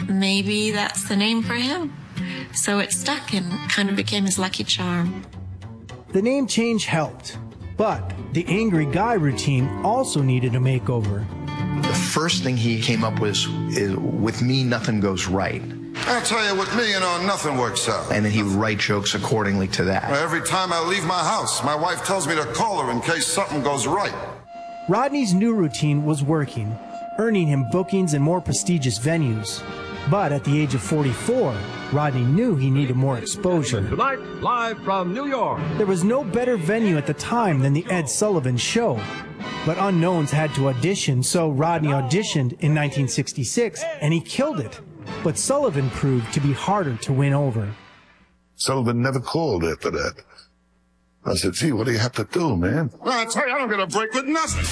maybe that's the name for him. So it stuck and kind of became his lucky charm. The name change helped, but the Angry Guy routine also needed a makeover. The first thing he came up with is, with me, nothing goes right. I tell you, with me, nothing works out. And then he would write jokes accordingly to that. Every time I leave my house, my wife tells me to call her in case something goes right. Rodney's new routine was working, earning him bookings in more prestigious venues. But at the age of 44, Rodney knew he needed more exposure. Tonight, live from New York. There was no better venue at the time than the Ed Sullivan Show. But unknowns had to audition, so Rodney auditioned in 1966, and he killed it. But Sullivan proved to be harder to win over. Sullivan never called after that. I said, gee, what do you have to do, man? Well, I tell you, I don't get a break with nothing.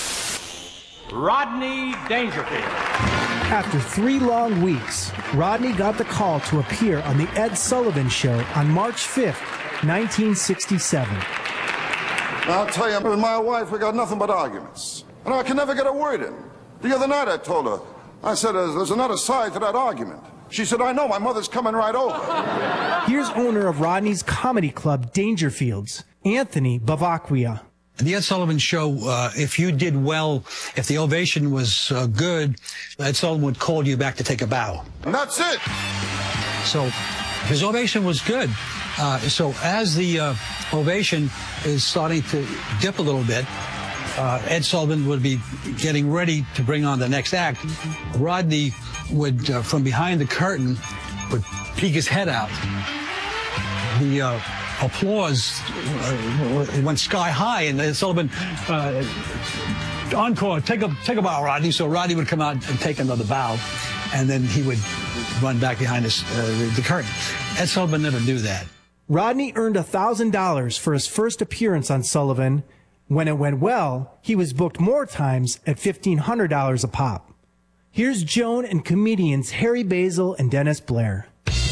Rodney Dangerfield. After 3 long weeks, Rodney got the call to appear on the Ed Sullivan Show on March 5th, 1967. I'll tell you, with my wife, we got nothing but arguments. And I can never get a word in. The other night I told her, I said, there's another side to that argument. She said, I know, my mother's coming right over. Here's owner of Rodney's comedy club, Dangerfields, Anthony Bavacquia. The Ed Sullivan Show, if you did well, if the ovation was good, Ed Sullivan would call you back to take a bow. And that's it. So his ovation was good. So as the ovation is starting to dip a little bit, Ed Sullivan would be getting ready to bring on the next act. Rodney would, from behind the curtain, would peek his head out. The applause went sky high, and Ed Sullivan, encore, take a bow, Rodney. So Rodney would come out and take another bow, and then he would run back behind the curtain. Ed Sullivan never knew that. Rodney earned $1,000 for his first appearance on Sullivan. When it went well, he was booked more times at $1,500 a pop. Here's Joan and comedians Harry Basil and Dennis Blair.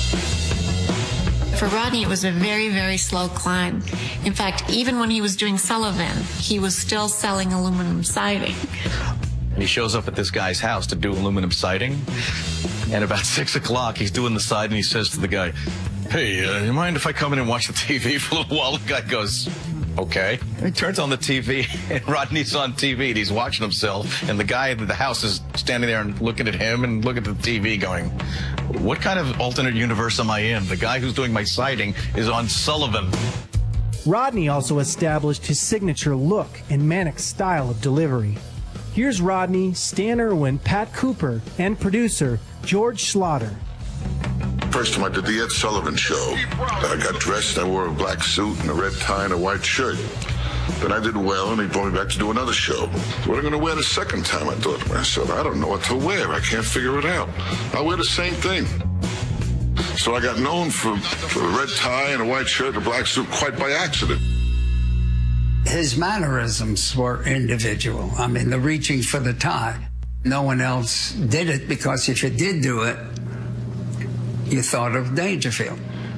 For Rodney, it was a very, very slow climb. In fact, even when he was doing Sullivan, he was still selling aluminum siding. He shows up at this guy's house to do aluminum siding, and about 6 o'clock, he's doing the side, and he says to the guy, hey, you mind if I come in and watch the TV for a little while? The guy goes, okay. And he turns on the TV, and Rodney's on TV, and he's watching himself, and the guy at the house is standing there and looking at him and looking at the TV going, what kind of alternate universe am I in? The guy who's doing my siding is on Sullivan. Rodney also established his signature look and manic style of delivery. Here's Rodney, Stan Irwin, Pat Cooper, and producer George Schlatter. First time I did the Ed Sullivan Show, I got dressed, I wore a black suit and a red tie and a white shirt. Then I did well, and he brought me back to do another show. What am I going to wear the second time? I thought to myself, I don't know what to wear. I can't figure it out. I'll wear the same thing. So I got known for a red tie and a white shirt and a black suit quite by accident. His mannerisms were individual. I mean, the reaching for the tie. No one else did it, because if you did do it, you thought of Dangerfield.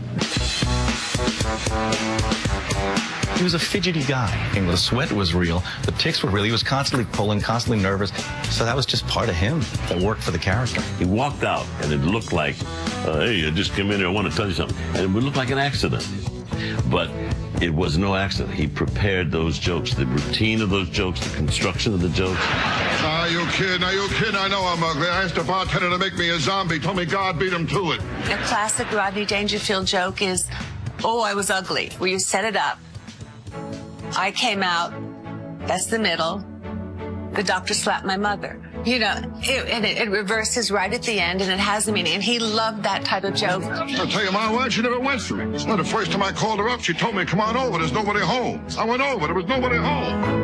He was a fidgety guy. And the sweat was real. The tics were real. He was constantly pulling, constantly nervous. So that was just part of him that worked for the character. He walked out, and it looked like, hey, I just came in here, I want to tell you something. And it would look like an accident. But it was no accident. He prepared those jokes, the routine of those jokes, the construction of the jokes. Are you kidding? Are you kidding? I know I'm ugly. I asked a bartender to make me a zombie. Told me God beat him to it. A classic Rodney Dangerfield joke is, oh, I was ugly. Where you set it up. I came out. That's the middle. The doctor slapped my mother. You know, it reverses right at the end, and it has a meaning. And he loved that type of joke. I'll tell you, my wife, she never went for me. Well, the first time I called her up, she told me, come on over. There's nobody home. I went over. There was nobody home.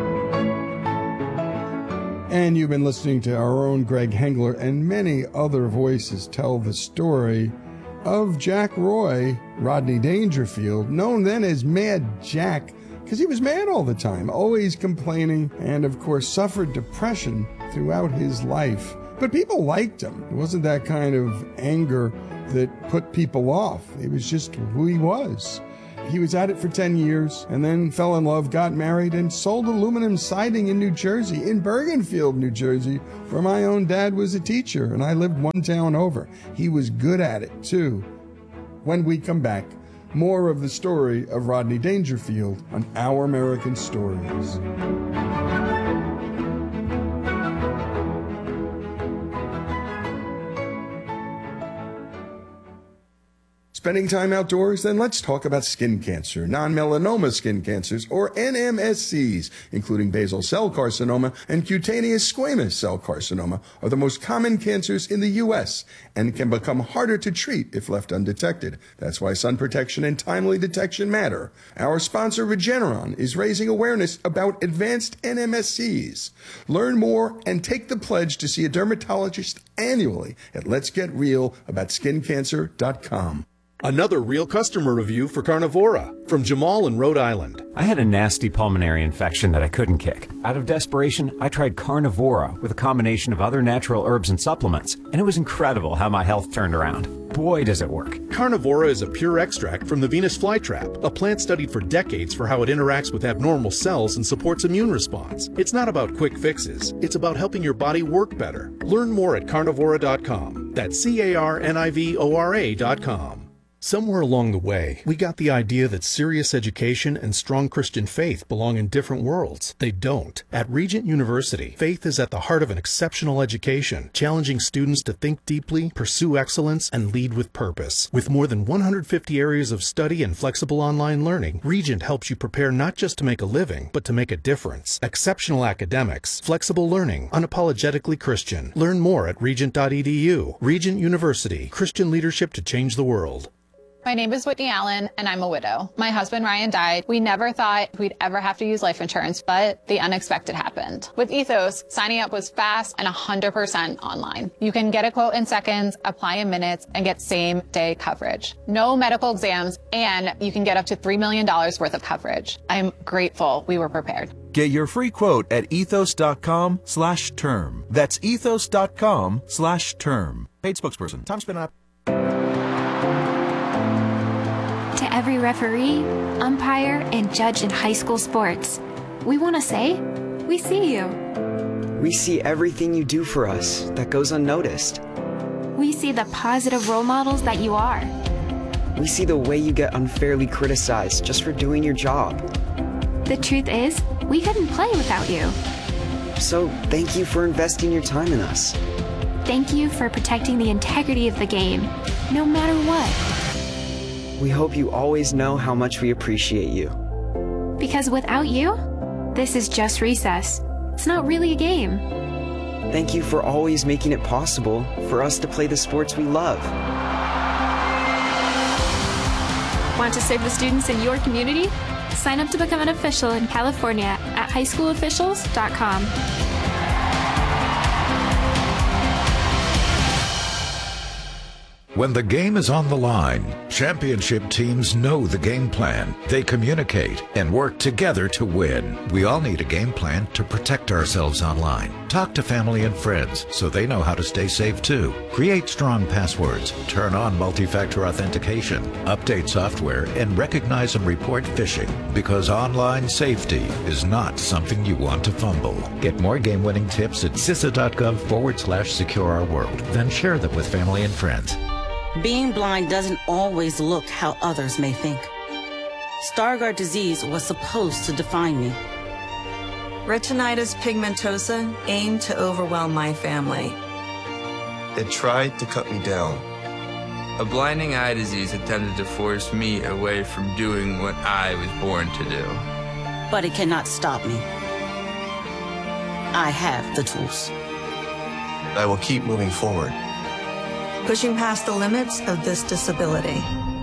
And you've been listening to our own Greg Hengler, and many other voices tell the story of Jack Roy, Rodney Dangerfield, known then as Mad Jack, because he was mad all the time, always complaining, and of course suffered depression throughout his life. But people liked him. It wasn't that kind of anger that put people off. It was just who he was. He was at it for 10 years and then fell in love, got married, and sold aluminum siding in New Jersey, in Bergenfield, New Jersey, where my own dad was a teacher and I lived one town over. He was good at it, too. When we come back, more of the story of Rodney Dangerfield on Our American Stories. Spending time outdoors? Then let's talk about skin cancer. Non-melanoma skin cancers, or NMSCs, including basal cell carcinoma and cutaneous squamous cell carcinoma, are the most common cancers in the U.S. and can become harder to treat if left undetected. That's why sun protection and timely detection matter. Our sponsor, Regeneron, is raising awareness about advanced NMSCs. Learn more and take the pledge to see a dermatologist annually at letsgetrealaboutSkinCancer.com. Another real customer review for Carnivora from Jamal in Rhode Island. I had a nasty pulmonary infection that I couldn't kick. Out of desperation, I tried Carnivora with a combination of other natural herbs and supplements, and it was incredible how my health turned around. Boy, does it work. Carnivora is a pure extract from the Venus flytrap, a plant studied for decades for how it interacts with abnormal cells and supports immune response. It's not about quick fixes. It's about helping your body work better. Learn more at carnivora.com. That's CARNIVORA.com. Somewhere along the way, we got the idea that serious education and strong Christian faith belong in different worlds. They don't. At Regent University, faith is at the heart of an exceptional education, challenging students to think deeply, pursue excellence, and lead with purpose. With more than 150 areas of study and flexible online learning, Regent helps you prepare not just to make a living, but to make a difference. Exceptional academics, flexible learning, unapologetically Christian. Learn more at regent.edu. Regent University, Christian leadership to change the world. My name is Whitney Allen, and I'm a widow. My husband, Ryan, died. We never thought we'd ever have to use life insurance, but the unexpected happened. With Ethos, signing up was fast and 100% online. You can get a quote in seconds, apply in minutes, and get same-day coverage. No medical exams, and you can get up to $3 million worth of coverage. I'm grateful we were prepared. Get your free quote at ethos.com/term. That's ethos.com/term. Paid spokesperson, Tom Spinop. To every referee, umpire, and judge in high school sports, we want to say, we see you. We see everything you do for us that goes unnoticed. We see the positive role models that you are. We see the way you get unfairly criticized just for doing your job. The truth is, we couldn't play without you. So thank you for investing your time in us. Thank you for protecting the integrity of the game, no matter what. We hope you always know how much we appreciate you. Because without you, this is just recess. It's not really a game. Thank you for always making it possible for us to play the sports we love. Want to serve the students in your community? Sign up to become an official in California at highschoolofficials.com. When the game is on the line, championship teams know the game plan. They communicate and work together to win. We all need a game plan to protect ourselves online. Talk to family and friends so they know how to stay safe too. Create strong passwords, turn on multi-factor authentication, update software, and recognize and report phishing, because online safety is not something you want to fumble. Get more game-winning tips at CISA.gov/secure-our-world. Then share them with family and friends. Being blind doesn't always look how others may think. Stargardt disease was supposed to define me. Retinitis pigmentosa aimed to overwhelm my family. It tried to cut me down. A blinding eye disease attempted to force me away from doing what I was born to do. But it cannot stop me. I have the tools. I will keep moving forward. Pushing past the limits of this disability.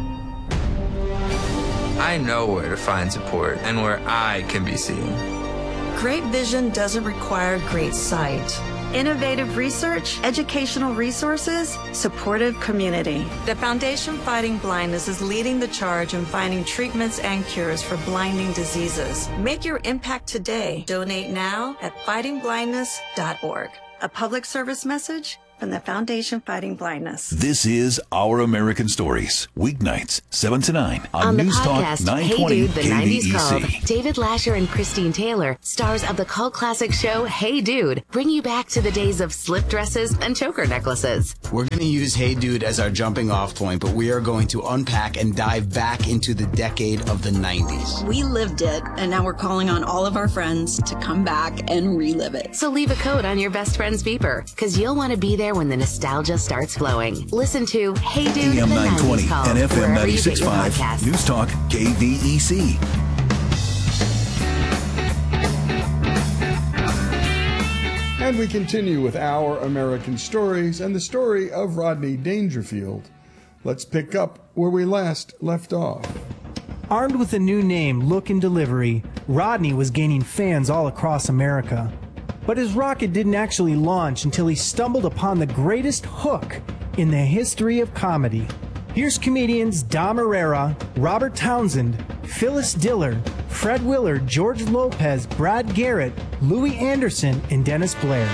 I know where to find support and where I can be seen. Great vision doesn't require great sight. Innovative research, educational resources, supportive community. The Foundation Fighting Blindness is leading the charge in finding treatments and cures for blinding diseases. Make your impact today. Donate now at fightingblindness.org. A public service message from the Foundation Fighting Blindness. This is Our American Stories, weeknights, 7 to 9 on the News Talk podcast, 920 Hey Dude, the 90s Cult, KVEC. David Lasher and Christine Taylor, stars of the cult classic show Hey Dude, bring you back to the days of slip dresses and choker necklaces. We're going to use Hey Dude as our jumping off point, but we are going to unpack and dive back into the decade of the 90s. We lived it, and now we're calling on all of our friends to come back and relive it. So leave a code on your best friend's beeper, because you'll want to be there when the nostalgia starts flowing. Listen to Hey Dude, AM the 920 90s Cult, and FM wherever you get your 96.5, podcasts. News Talk KVEC. And we continue with Our American Stories and the story of Rodney Dangerfield. Let's pick up where we last left off. Armed with a new name, look, and delivery, Rodney was gaining fans all across America. But his rocket didn't actually launch until he stumbled upon the greatest hook in the history of comedy. Here's comedians Dom Herrera, Robert Townsend, Phyllis Diller, Fred Willard, George Lopez, Brad Garrett, Louis Anderson, and Dennis Blair.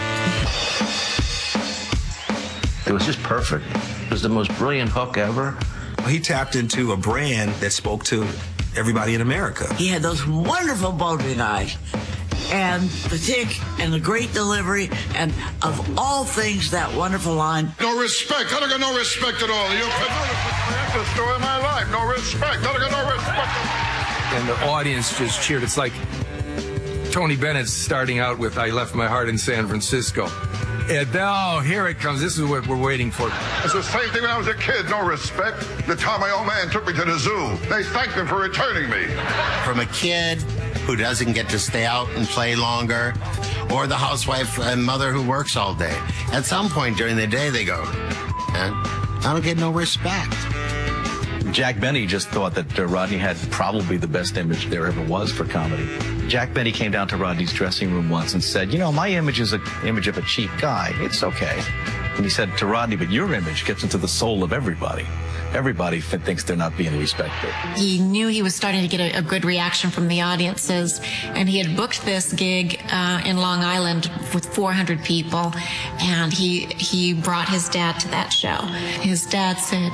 It was just perfect. It was the most brilliant hook ever. He tapped into a brand that spoke to everybody in America. He had those wonderful bulging eyes and the tick and the great delivery, and of all things, that wonderful line. No respect. I don't got no respect at all. That's the story of my life. No respect. I don't got no respect. And the audience just cheered. It's like Tony Bennett's starting out with I Left My Heart in San Francisco. And now here it comes. This is what we're waiting for. It's the same thing when I was a kid. No respect. The time my old man took me to the zoo. They thanked him for returning me. From a kid who doesn't get to stay out and play longer, or the housewife and mother who works all day. At some point during the day, they go, I don't get no respect. Jack Benny just thought that Rodney had probably the best image there ever was for comedy. Jack Benny came down to Rodney's dressing room once and said, my image is an image of a cheap guy. It's okay. And he said to Rodney, but your image gets into the soul of everybody. Everybody thinks they're not being respected. He knew he was starting to get a good reaction from the audiences, and he had booked this gig in Long Island with 400 people, and he brought his dad to that show. His dad said,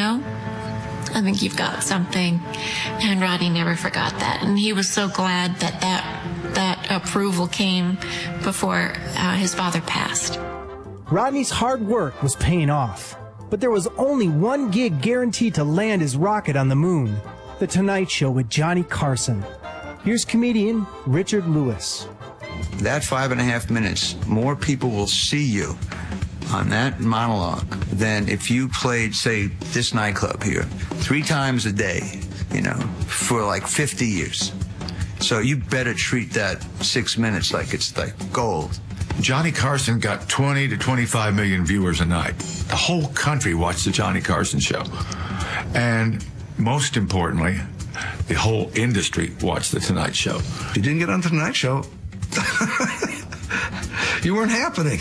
I think you've got something. And Rodney never forgot that. And he was so glad that approval came before his father passed. Rodney's hard work was paying off. But there was only one gig guaranteed to land his rocket on the moon: The Tonight Show with Johnny Carson. Here's comedian Richard Lewis. That 5.5 minutes, more people will see you on that monologue than if you played, say, this nightclub here 3 times a day, for like 50 years. So you better treat that 6 minutes like it's like gold. Johnny Carson got 20 to 25 million viewers a night. The whole country watched the Johnny Carson show. And most importantly, the whole industry watched the Tonight Show. If you didn't get on the Tonight Show, you weren't happening.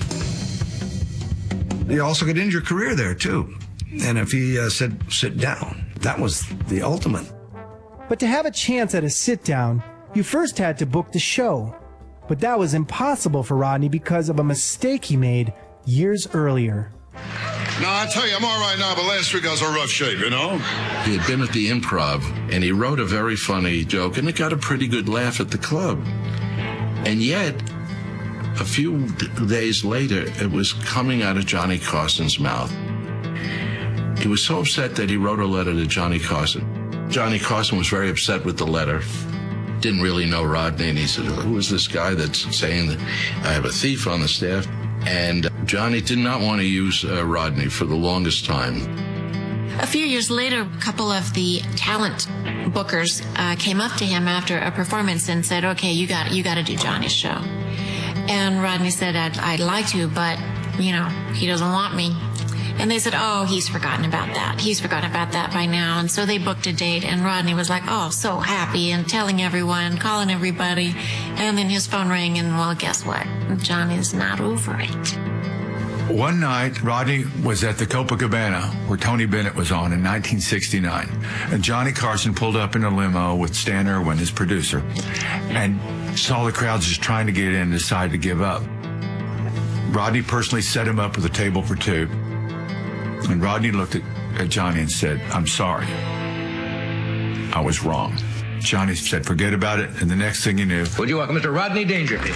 You also could end your career there, too. And if he said, sit down, that was the ultimate. But to have a chance at a sit-down, you first had to book the show. But that was impossible for Rodney because of a mistake he made years earlier. Now, I tell you, I'm all right now, but last week I was in rough shape, He had been at the Improv, and he wrote a very funny joke, and it got a pretty good laugh at the club. And yet, a few days later, it was coming out of Johnny Carson's mouth. He was so upset that he wrote a letter to Johnny Carson. Johnny Carson was very upset with the letter. Didn't really know Rodney, and he said, who is this guy that's saying that I have a thief on the staff? And Johnny did not want to use Rodney for the longest time. A few years later, a couple of the talent bookers came up to him after a performance and said, okay, you got to do Johnny's show. And Rodney said, I'd like to, but, he doesn't want me. And they said, oh, he's forgotten about that. He's forgotten about that by now. And so they booked a date, and Rodney was like, oh, so happy, and telling everyone, calling everybody. And then his phone rang, and well, guess what? Johnny's not over it. One night, Rodney was at the Copacabana, where Tony Bennett was on in 1969. And Johnny Carson pulled up in a limo with Stan Irwin, his producer, and saw the crowd just trying to get in and decided to give up. Rodney personally set him up with a table for two. And Rodney looked at Johnny and said, "I'm sorry. I was wrong." Johnny said, "Forget about it." And the next thing he knew... Would you welcome Mr. Rodney Dangerfield?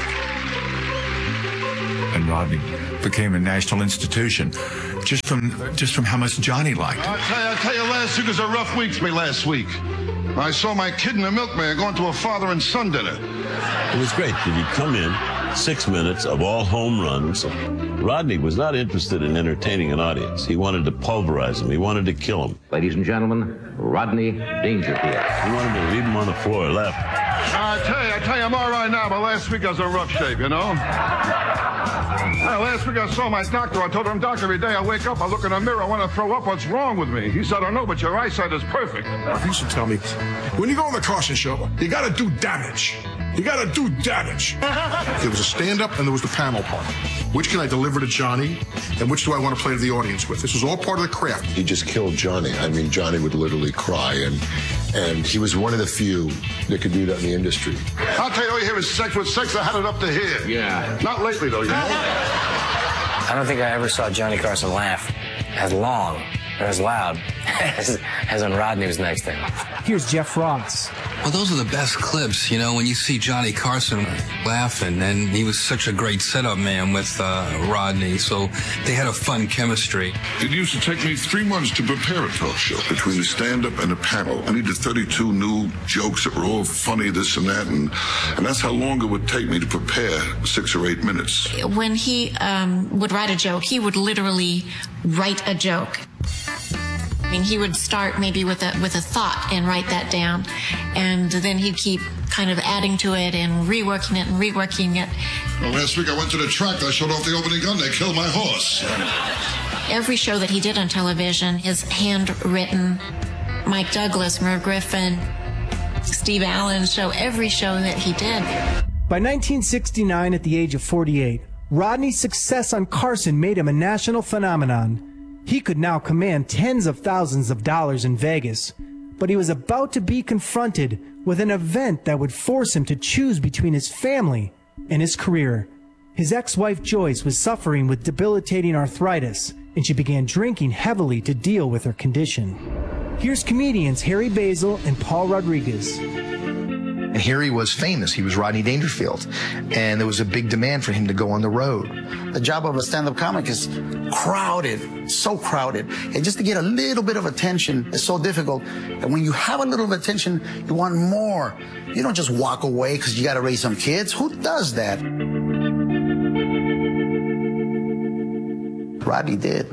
And Rodney became a national institution just from how much Johnny liked him. I tell you, last week was a rough week for me last week. I saw my kid and the milkman going to a father and son dinner. It was great that he'd come in, 6 minutes of all home runs. Rodney was not interested in entertaining an audience. He wanted to pulverize them. He wanted to kill them. Ladies and gentlemen, Rodney Dangerfield. He wanted to leave him on the floor left. I tell you, I'm all right now, but last week I was in rough shape, you know? Last week I saw my doctor. I told him, "Doctor, every day I wake up, I look in the mirror, I want to throw up. What's wrong with me?" He said, "I don't know, but your eyesight is perfect." He used to tell me, when you go on the Carson show, you got to do damage. You got to do damage. There was a stand-up and there was the panel part. Which can I deliver to Johnny, and which do I want to play to the audience with? This was all part of the craft. He just killed Johnny. I mean, Johnny would literally cry, and he was one of the few that could do that in the industry. I'll tell you, all you hear is sex. With sex, I had it up to here. Yeah. Not lately, though, you know? I don't think I ever saw Johnny Carson laugh as long or as loud as when Rodney was next to him. Here's Jeff Ross. Well, those are the best clips, you know, when you see Johnny Carson laughing, and he was such a great setup man with Rodney, so they had a fun chemistry. It used to take me 3 months to prepare a talk show. Between the stand-up and the panel, I needed 32 new jokes that were all funny, this and that, and that's how long it would take me to prepare 6 or 8 minutes. When he would write a joke, he would literally write a joke. I mean, he would start maybe with a thought and write that down, and then he'd keep kind of adding to it and reworking it and reworking it. Well, last week I went to the track. I showed off the opening gun. They killed my horse. Every show that he did on television, his handwritten, Mike Douglas, Merv Griffin, Steve Allen show, every show that he did. By 1969, at the age of 48, Rodney's success on Carson made him a national phenomenon. He could now command tens of thousands of dollars in Vegas, but he was about to be confronted with an event that would force him to choose between his family and his career. His ex-wife Joyce was suffering with debilitating arthritis, and she began drinking heavily to deal with her condition. Here's comedians Harry Basil and Paul Rodriguez. And Harry was famous. He was Rodney Dangerfield. And there was a big demand for him to go on the road. The job of a stand-up comic is crowded, so crowded. And just to get a little bit of attention is so difficult. And when you have a little bit of attention, you want more. You don't just walk away because you got to raise some kids. Who does that? Rodney did.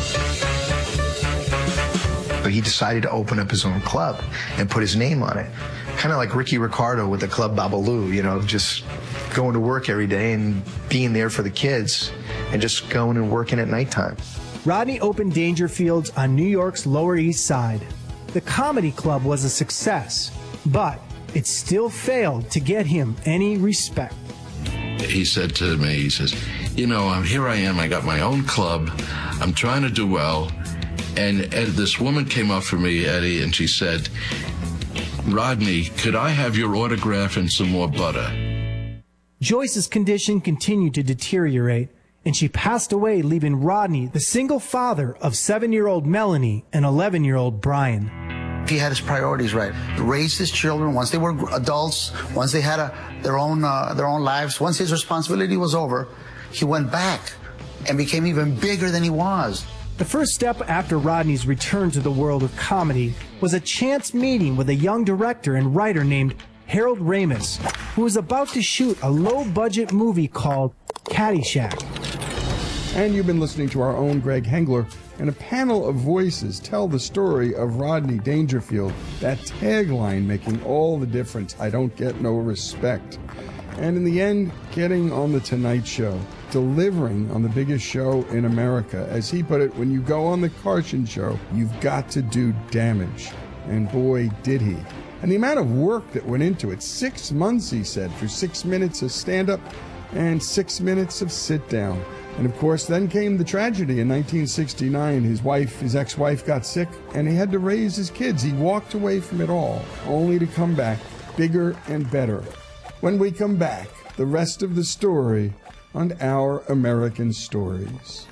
But he decided to open up his own club and put his name on it. Kind of like Ricky Ricardo with the Club Babalu, you know, just going to work every day and being there for the kids and just going and working at nighttime. Rodney opened Dangerfield's on New York's Lower East Side. The comedy club was a success, but it still failed to get him any respect. He said to me, he says, you know, here I am, I got my own club, I'm trying to do well, and this woman came up for me, Eddie, and she said, Rodney, could I have your autograph and some more butter? Joyce's condition continued to deteriorate, and she passed away, leaving Rodney the single father of 7-year-old Melanie and 11-year-old Brian. He had his priorities right. He raised his children once they were adults, once they had their own lives, once his responsibility was over, he went back and became even bigger than he was. The first step after Rodney's return to the world of comedy was a chance meeting with a young director and writer named Harold Ramis, who was about to shoot a low-budget movie called Caddyshack. And you've been listening to our own Greg Hengler, and a panel of voices tell the story of Rodney Dangerfield, that tagline making all the difference, I don't get no respect. And in the end, getting on The Tonight Show, delivering on the biggest show in America. As he put it, when you go on the Carson show, you've got to do damage. And boy, did he. And the amount of work that went into it, 6 months, he said, for 6 minutes of stand-up and 6 minutes of sit-down. And of course, then came the tragedy in 1969. His ex-wife got sick, and he had to raise his kids. He walked away from it all, only to come back bigger and better. When we come back, the rest of the story on Our American Stories.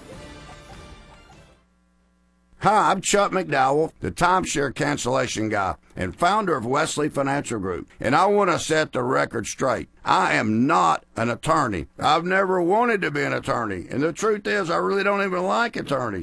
Hi, I'm Chuck McDowell, the timeshare cancellation guy and founder of Wesley Financial Group, and I want to set the record straight. I am not an attorney. I've never wanted to be an attorney, and the truth is I really don't even like attorneys.